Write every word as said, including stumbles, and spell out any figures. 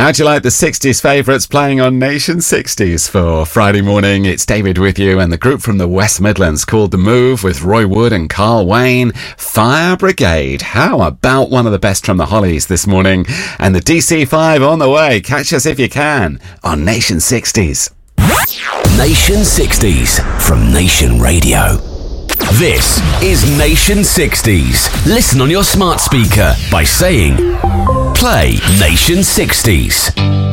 How'd you like the sixties favourites playing on Nation sixties for Friday morning? It's David with you, and the group from the West Midlands called The Move with Roy Wood and Carl Wayne. Fire Brigade. How about one of the best from the Hollies this morning? And the D C five on the way. Catch us if you can on Nation sixties. Nation sixties from Nation Radio. This is Nation sixties. Listen on your smart speaker by saying, play Nation sixties.